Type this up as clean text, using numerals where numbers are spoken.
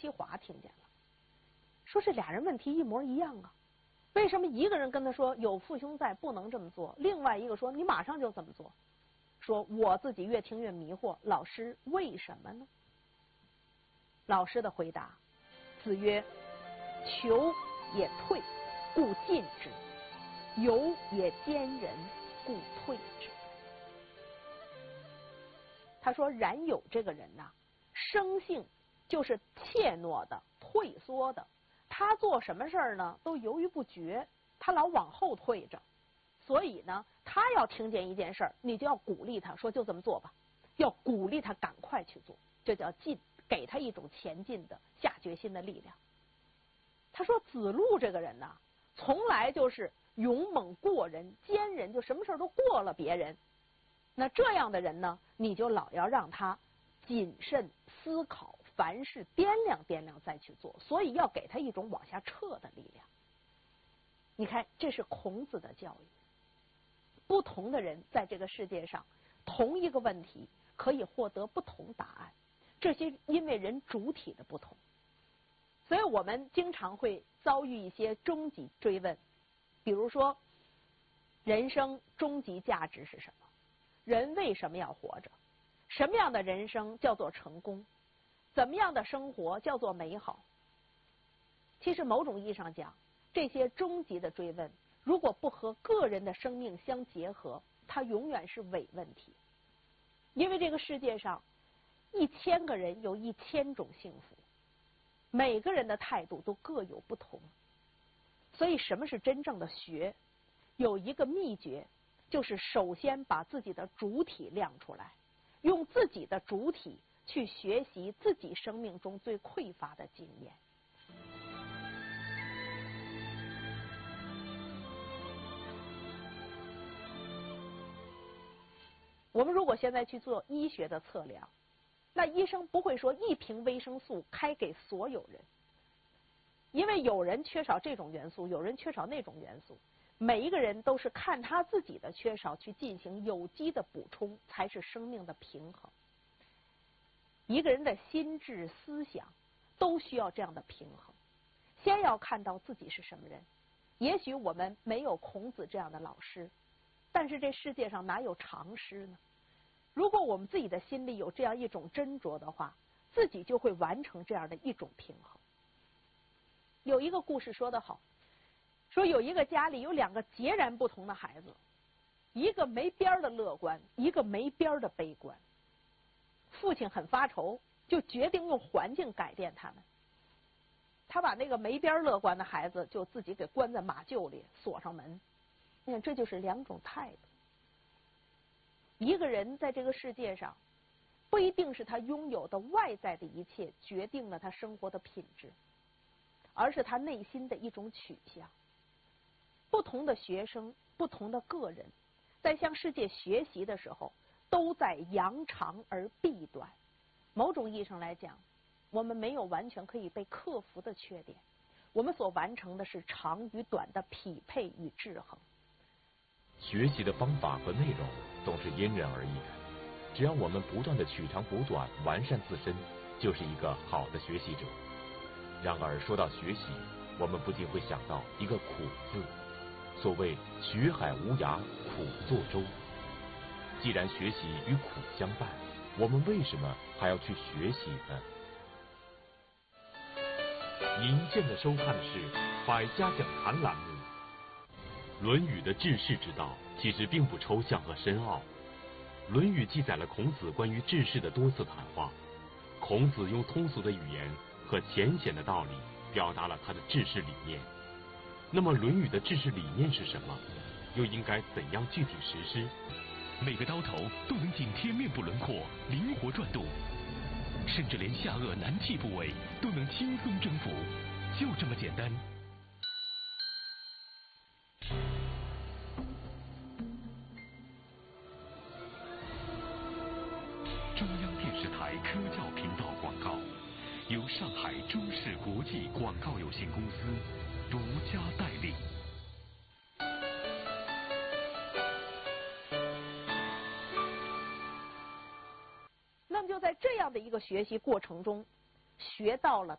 西华听见了，说这俩人问题一模一样啊，为什么一个人跟他说有父兄在不能这么做，另外一个说你马上就这么做？说我自己越听越迷惑，老师为什么呢？老师的回答，子曰：求也退，故进之；有也兼人，故退之。他说冉有这个人呐，生性就是怯懦的、退缩的，他做什么事儿呢都犹豫不决，他老往后退着。所以呢，他要听见一件事儿，你就要鼓励他说就这么做吧，要鼓励他赶快去做，这叫进，给他一种前进的下决心的力量。他说子路这个人呢，从来就是勇猛过人、坚人，就什么事儿都过了别人。那这样的人呢，你就老要让他谨慎思考，凡事掂量掂量再去做，所以要给他一种往下撤的力量。你看，这是孔子的教育。不同的人在这个世界上，同一个问题可以获得不同答案，这些因为人主体的不同。所以我们经常会遭遇一些终极追问，比如说人生终极价值是什么？人为什么要活着？什么样的人生叫做成功？怎么样的生活叫做美好？其实某种意义上讲，这些终极的追问如果不和个人的生命相结合，它永远是伪问题。因为这个世界上1000个人有1000种幸福，每个人的态度都各有不同。所以什么是真正的学？有一个秘诀，就是首先把自己的主体亮出来，用自己的主体去学习自己生命中最匮乏的经验。我们如果现在去做医学的测量，那医生不会说1瓶维生素开给所有人，因为有人缺少这种元素，有人缺少那种元素，每一个人都是看他自己的缺少去进行有机的补充，才是生命的平衡。一个人的心智思想都需要这样的平衡，先要看到自己是什么人。也许我们没有孔子这样的老师，但是这世界上哪有常识呢？如果我们自己的心里有这样一种斟酌的话，自己就会完成这样的一种平衡。有一个故事说得好，说有一个家里有2个截然不同的孩子，一个没边的乐观，一个没边的悲观。父亲很发愁，就决定用环境改变他们。他把那个没边乐观的孩子就自己给关在马厩里，锁上门。你看，这就是2种态度。一个人在这个世界上，不一定是他拥有的外在的一切决定了他生活的品质，而是他内心的一种取向。不同的学生，不同的个人，在向世界学习的时候，都在扬长而避短。某种意义上来讲，我们没有完全可以被克服的缺点，我们所完成的是长与短的匹配与制衡。 学习的方法和内容总是因人而异的，只要我们不断的取长补短，完善自身，就是一个好的学习者。然而说到学习，我们不禁会想到一个苦字。所谓学海无涯苦作舟，既然学习与苦相伴，我们为什么还要去学习呢？您现在收看的是百家讲坛栏目。《论语》的治世之道其实并不抽象和深奥，《论语》记载了孔子关于治世的多次谈话。孔子用通俗的语言和浅显的道理表达了他的治世理念。那么《论语》的治世理念是什么？又应该怎样具体实施？ 每个刀头都能紧贴面部轮廓，灵活转动，甚至连下颚难剔部位都能轻松征服，就这么简单。中央电视台科教频道广告，由上海中视国际广告有限公司独家代理。 那么就在这样的一个学习过程中，学到了